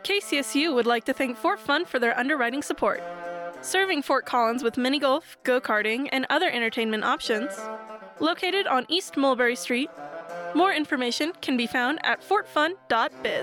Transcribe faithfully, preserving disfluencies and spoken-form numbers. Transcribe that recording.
K C S U would like to thank Fort Fun for their underwriting support. Serving Fort Collins with mini golf, go-karting, and other entertainment options. Located on East Mulberry Street. More information can be found at fort fun dot biz.